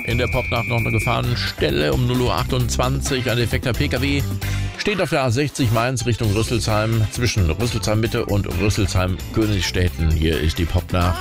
In der Popnacht noch eine Gefahrenstelle um 0:28 Uhr. Ein defekter PKW steht auf der A60 Mainz Richtung Rüsselsheim zwischen Rüsselsheim Mitte und Rüsselsheim Königstetten. Hier ist die Popnacht.